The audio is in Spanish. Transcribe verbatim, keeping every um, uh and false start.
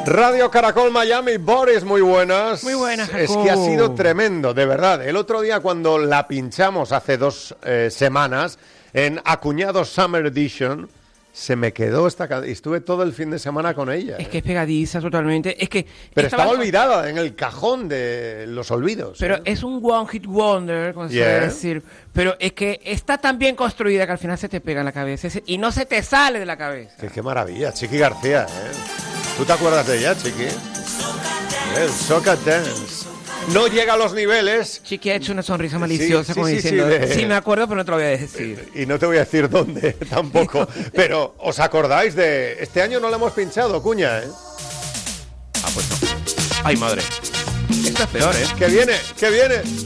Radio Caracol Miami, Boris, muy buenas. Muy buenas, Jacob. Es que ha sido tremendo, de verdad. El otro día cuando la pinchamos hace dos eh, semanas en Acuñados Summer Edition, se me quedó esta canción y estuve todo el fin de semana con ella. Es eh. que es pegadiza totalmente. Es que Pero estaba estaba olvidada en el cajón de los olvidos. Pero ¿eh? es un one hit wonder, como se Yeah. suele decir. Pero es que está tan bien construida que al final se te pega en la cabeza ese- y no se te sale de la cabeza. Qué, qué maravilla, Chiqui García, ¿eh? ¿Tú te acuerdas de ella, Chiqui? El Soca Dance. No llega a los niveles. Chiqui ha hecho una sonrisa maliciosa sí, como sí, sí, diciendo, sí, de- sí me acuerdo, pero no te lo voy a decir. Y no te voy a decir dónde tampoco. Pero, ¿os acordáis de...? Este año no la hemos pinchado, Cuña, ¿eh? Ah, pues no. Ay, madre. Esto es peor, ¿eh? Que viene, que viene.